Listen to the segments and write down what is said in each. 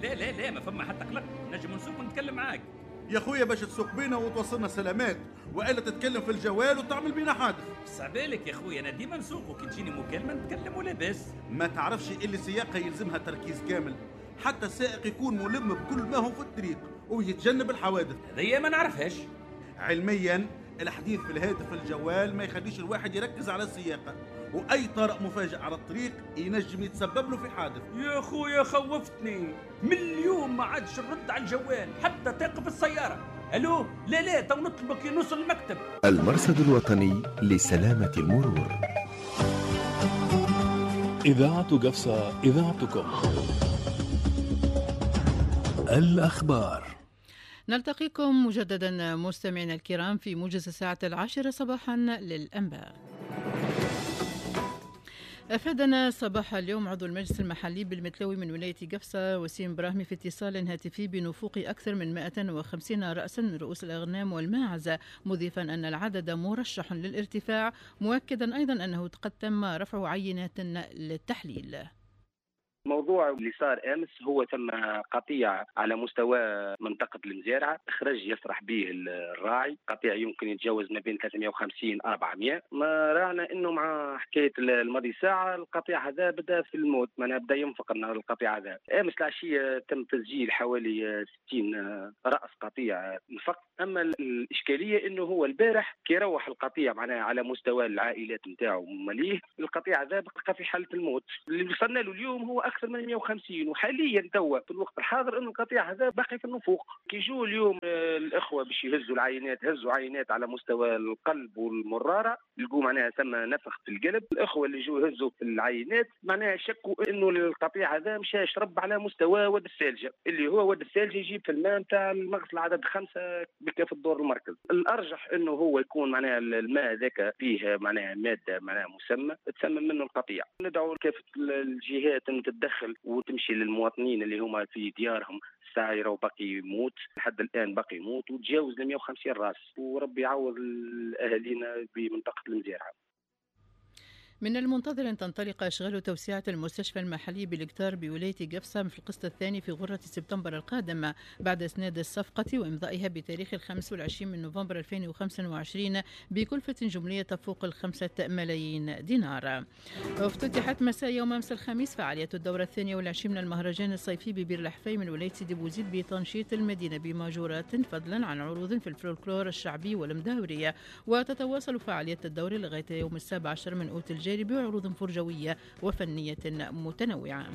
لا ما فما حتى قلق، نجم نسوق ونتكلم معاك. يا خويا باش تسوق بينا وتوصلنا سلامات، والا تتكلم في الجوال وتعمل بينا حادث. صعبالك يا خويا، انا ديما نسوق وكي تجيني مكالمه نتكلم ولا بس. ما تعرفش اللي السياقه يلزمها تركيز كامل، حتى السائق يكون ملم بكل ما هو في الطريق ويتجنب الحوادث. هذه ما نعرفهاش. علميا الحديث في الهاتف الجوال ما يخليش الواحد يركز على السياقه، واي طارئ مفاجئ على الطريق ينجم يتسبب له في حادث. يا خويا خوفتني، من اليوم ما عادش نرد على الجوال حتى تقف السياره. الو لا تو نطلبك نوصل المكتب. المرصد الوطني لسلامة المرور. إذاعة قفصة، إذاعتكم. الأخبار. نلتقيكم مجددا مستمعينا الكرام في موجز الساعة 10 صباحا للأنباء. أفادنا صباح اليوم عضو المجلس المحلي بالمتلوي من ولاية قفصة وسيم براهمي في اتصال هاتفي بنفوق أكثر من 150 رأسا من رؤوس الأغنام والماعز، مضيفا أن العدد مرشح للارتفاع، مؤكدا أيضا أنه قد تم رفع عينات للتحليل. الموضوع اللي صار امس هو تم قطيع على مستوى منطقه المزارعه، اخرج يفرح به الراعي، قطيع يمكن يتجاوز ما بين 350 400. ما رانا انه مع حكايه الماضي ساعه القطيع هذا بدا في الموت، معناها بدا ينفق القطيع هذا. امس العشيه تم تسجيل حوالي 60 راس قطيع انفق. اما الاشكاليه انه هو البارح كي روح القطيع معناها على مستوى العائلات نتاعو ماليه، القطيع هذا بقى في حاله الموت. اللي وصلنا له اليوم هو اكثر من 150، وحاليا توا في الوقت الحاضر انه القطيع هذا باقي في النفوق. كي يجوا اليوم الاخوه باش يهزوا العينات، هزوا عينات على مستوى القلب والمراره، لقوا معناها ثم نفخ في القلب. الاخوه اللي جو هزوا في العينات معناها شكوا انه القطيع هذا مشى يشرب على مستوى واد الثلجه، اللي هو واد الثلجه يجيب في الماء نتاع المغسله عدد 5 في الدور المركز. الارجح انه هو يكون معناها الماء ذاك فيه معناها ماده معناها مسمى تسمم منه القطيع. ندعو كافه الجهات ان تتدخل وتمشي للمواطنين اللي هما في ديارهم سايره وباقي يموت، لحد الان باقي يموت، وتجاوز 150 راس، وربي يعوض اهالينا بمنطقه المزارعه. من المنتظر أن تنطلق أشغال توسعة المستشفى المحلي بالكتار بولاية قفصة في القسط الثاني في غرة سبتمبر القادم، بعد إسناد الصفقة وإمضائها بتاريخ 25 من نوفمبر 2025 بكلفة جملية تفوق 5 ملايين دينار. افتتحت مساء يوم أمس الخميس فعالية الدورة 22 من المهرجان الصيفي ببير الحفي من ولاية سيدي بوزيد بتنشيط المدينة بماجورات فضلا عن عروض في الفلكلور الشعبي والمداوري. وتتواصل فعالية الدورة لغاية يوم 17 من أوت الجاري بعروض فرجوية وفنية متنوعة.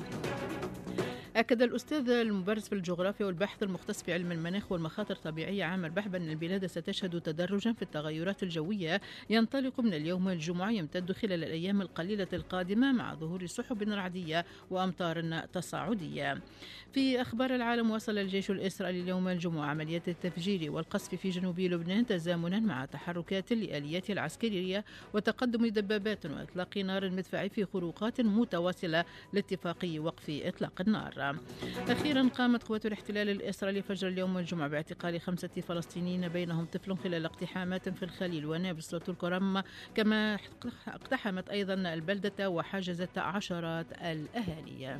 أكد الأستاذ المبرز في الجغرافيا والبحث المختص في علم المناخ والمخاطر الطبيعية عامر بحبة أن البلاد ستشهد تدرجا في التغيرات الجوية ينطلق من اليوم الجمعة يمتد خلال الأيام القليلة القادمة مع ظهور سحب رعدية وأمطار تصاعدية. في أخبار العالم، وصل الجيش الإسرائيلي اليوم الجمعة عمليات التفجير والقصف في جنوب لبنان تزامنا مع تحركات لآليات العسكرية وتقدم دبابات وإطلاق نار مدفعي في خروقات متواصلة لاتفاق وقف إطلاق النار. أخيرا قامت قوات الاحتلال الإسرائيلي فجر اليوم الجمعة باعتقال 5 فلسطينيين بينهم طفل خلال اقتحامات في الخليل ونابلس وطول، كما اقتحمت أيضا البلدة وحجزت عشرات الأهالي.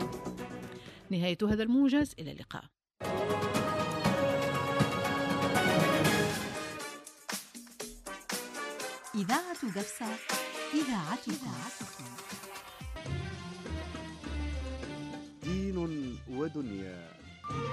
نهاية هذا الموجز، إلى اللقاء. إذاعة قفصة، إذاعتكم. دين ودنيا.